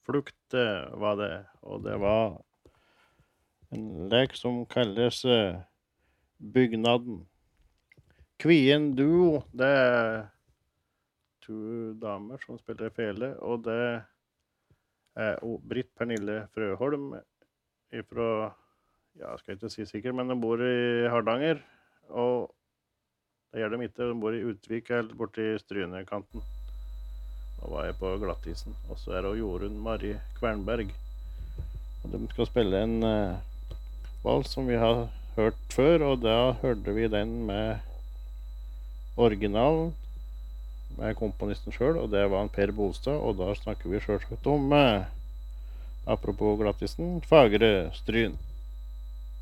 flukt var det, og det var en lek som kalles Bygnaden. Kvien duo, det to damer som spiller fele, og det Britt Pernille Frøholm ifra, ja, skal jeg ikke si sikkert, men de bor i Hardanger, og det gjør de ikke, de bor i Utvik eller borte i Strynekanten. Nå var jeg på glattisen, og så det Jorunn Marie Kvernberg. Og de skal spille en vals som vi har hørt før, og da hørte vi den med originalen, med komponisten selv, og det var en Per Bolstad, og da snakker vi selvsagt om, apropos glattisen, Fagre Stryn.